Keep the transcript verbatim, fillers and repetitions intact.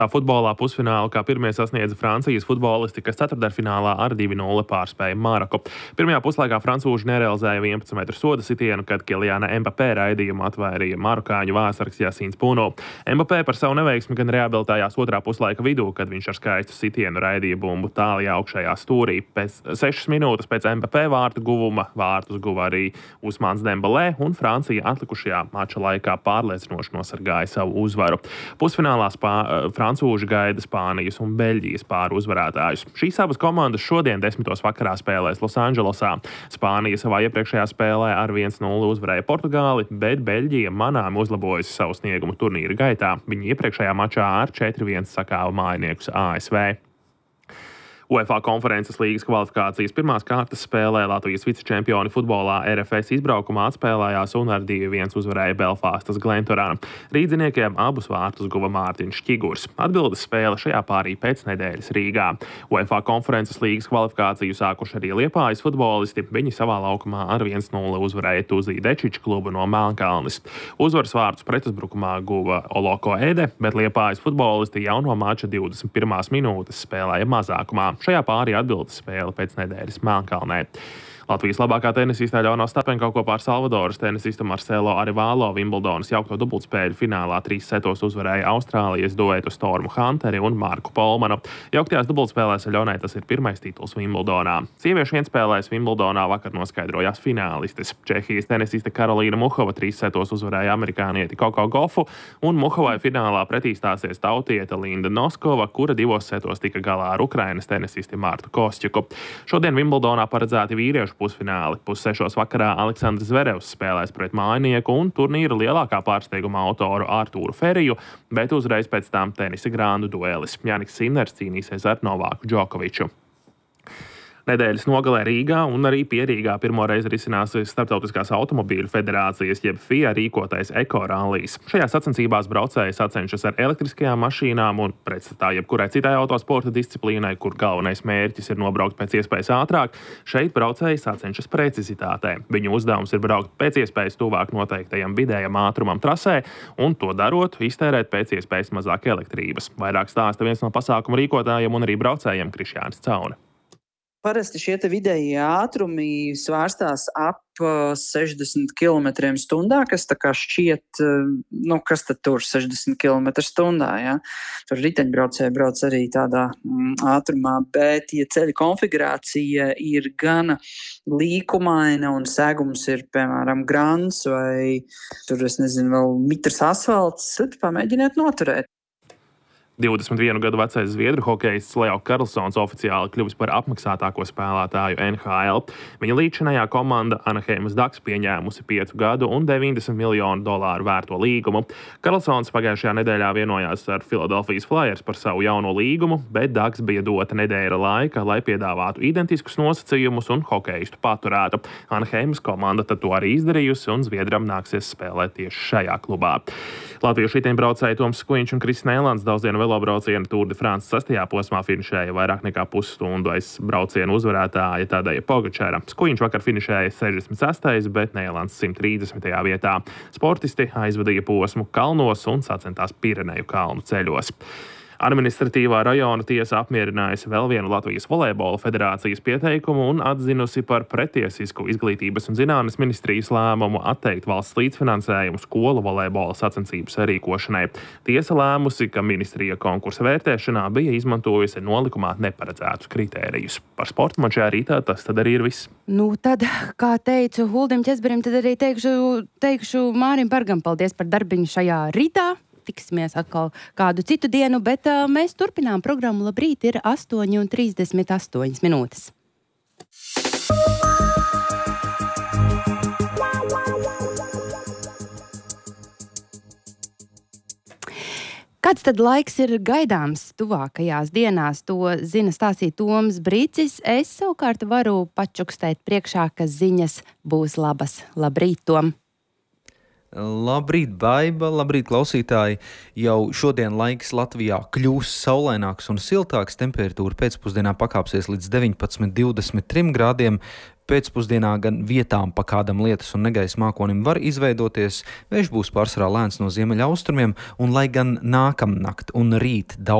Tā futbolā pusfinālu kā pirmie sasniedza Francijas futbolisti, kas ceturtdaļfinālā ar divi nulle pārspēja Maroku. Pirmajā puslaikā francūži nerealizēja vienpadsmit metru soda sitienu, kad Kiliana Mbappé raidījumu atvairīja marokāņu vēsargs Jasins Puno. Mbappé par savu neveiksmi gan reabilitējās otrā puslaika vidū, kad viņš ar skaistu sitienu raidīja bumbu tālajā augšējā stūrī. Pēc sešas minūtes pēc Mbappé vārtu guvuma vārtus guva arī Usmans Dembelē, un Francija atlikušajā mača laikā pārliecinoši nosargāja savu uzvaru. Pusfinālā spā, Francūži gaida Spānijas un Beļģijas pāru uzvarētājus. Šīs abas komandas šodien desmitos vakarā spēlēs Losandželosā. Spānija savā iepriekšējā spēlē ar viens nulle uzvarēja Portugāli, bet Beļģija manām uzlabojusi savu sniegumu turnīra gaitā. Viņi iepriekšējā mačā ar četri viens sakāva mājiniekus A S V. UEFA konferences līgas kvalifikācijas pirmās kārtas spēlē Latvijas vicečempioni futbolā R F S izbraukumā atspēlējās un ar divi viens uzvarēja Belfastas Glentorana. Rīdziniekiem abus vārtus guva Mārtiņš Čigurs. Atbildes spēle šajā pārī pēc nedēļas Rīgā. UEFA konferences līgas kvalifikāciju sākuši arī Liepājas futbolisti. Viņi savā laukumā ar viens nulle uzvarēja Tuzī Dečiča klubu no Melnkalnes. Uzvaras vārtus pretuzbrukumā guva Oloko Ede, bet Liepājas futbolisti jau no mača divdesmit pirmās minūtes spēlēja mazākumā. Šajā pārī atbildes spēle pēc nedēļas Melnkalnē. Latvijas labākā tenisistē Ļona Ostapenko kopā ar Salvadoras tenisistu Marcelo Arivalo Vimbuldonas jaukto dubultspēļu finālā trīs setos uzvarēja Austrālijas duetu Stormu Hunteri un Marku Polmanu. Jauktajās dubultspēlēs Ļonai tas ir pirmais tituls Vimbldonā. Sieviešu vienspēlēs Vimbldonā vakar noskaidrojās finālistes. Čehijas tenisiste Karolīna Muhova trīs setos uzvarēja amerikānieti Koko Gofu, un Muhovai finālā pretī stāsies tautiete Linda Noskova, kura divos setos tika galā ar Ukrainas tenisisti Martu Kostjuku. Šodien Vimbldonā paredzēti vīriešu pusfināli. Pussešos vakarā Aleksandrs Zverevs spēlēs pret mājinieku un turnīra lielākā pārsteiguma autoru Artūru Feriju, bet uzreiz pēc tam tenisa grāndu duelis. Jānis Sinners cīnīsies ar Novāku Džokoviču. Nedēļas nogalē Rīgā un arī pie Rīgā pirmoreiz risinās Starptautiskās automobīļu federācijas jeb F I A rīkotais ekorallijs. Šajā sacensībās braucēji sacenšas ar elektriskajām mašīnām un pretstatā jebkurai citai autosporta disciplīnai, kur galvenais mērķis ir nobraukt pēc iespējas ātrāk. Šeit braucēji sacenšas precizitātē. Viņu uzdevums ir braukt pēc iespējas tuvāk noteiktajam vidējam ātrumam trasē un to darot, iztērēt pēc iespējas mazāk elektrības. Vairāk stāsta viens no pasākumu rīkotājiem un arī braucējiem Krišjānis Caune. Parasti šie te vidējie ātrumi svārstās ap sešdesmit kilometriem stundā, kas tā kā šķiet, nu, kas tad tur sešdesmit kilometri stundā, ja? Tur riteņbraucēji brauc arī tādā mm, ātrumā, bet, ja ceļa konfigurācija ir gana līkumaina un segums ir, piemēram, grants vai tur, es nezinu, vēl mitrs asfalts, tad pamēģiniet noturēt. divdesmit vienu gadu vecais zviedru hokejists Leo Karlsons oficiāli kļuvis par apmaksātāko spēlētāju N H L. Viņa līdzinājā komanda Anaheimas Ducks pieņēmusi piecu gadu un deviņdesmit miljonu dolāru vērto līgumu. Karlsons pagājušajā nedēļā vienojās ar Philadelphia Flyers par savu jauno līgumu, bet Ducks bija dota nedēļa laika, lai piedāvātu identiskus nosacījumus un hokejistu paturētu. Anaheimas komanda tad to arī izdarījusi un zviedram nāksies spēlēt tieši šajā klubā. Latviešu riteņbraucēji Toms Skuiņš un Kris Nēlands daudzdienu velobraucienu Tour de France sastajā posmā finišēja vairāk nekā pusstundu aiz braucienu uzvarētāja Tadeja Pogačara. Skuiņš vakar finišēja sešdesmit sestais, bet Nēlands simt trīsdesmitajā vietā. Sportisti aizvadīja posmu kalnos un sacentās Pireneju kalnu ceļos. Administratīvā rajona tiesa apmierinājusi vēl vienu Latvijas volejbola federācijas pieteikumu un atzinusi par pretiesisku Izglītības un zinātnes ministrijas lēmumu atteikt valsts līdzfinansējumu skolu volejbola sacensības rīkošanai. Tiesa lēmusi, ka ministrija konkursa vērtēšanā bija izmantojusi nolikumā neparedzētus kritērijus. Par sportu man šajā rītā tas tad arī ir viss. Nu tad, kā teicu Huldim Ķesberim, tad arī teikšu, teikšu Mārim Bergam paldies par darbiņu šajā rītā. Tiksimies atkal kādu citu dienu, bet uh, mēs turpinām programmu. Labrīt, ir astoņi un trīsdesmit astoņas minūtes. Kāds tad laiks ir gaidāms tuvākajās dienās? To zina stāstīt Toms Brīcis. Es savukārt varu pačukstēt priekšā, ka ziņas būs labas. Labrīt, Tom! Labrīt, Baiba, labrīt, klausītāji! Jau šodien laiks Latvijā kļūs saulaināks un siltāks. Temperatūra pēcpusdienā pakāpsies līdz deviņpadsmit, divdesmit trim grādiem. pēcpusdienā gan vietām pa kādam lietus un negaisa mākonim var izveidoties. Vējš būs pārsvarā lēns no ziemeļaustrumiem, un lai gan nākamnakt un rīt daudz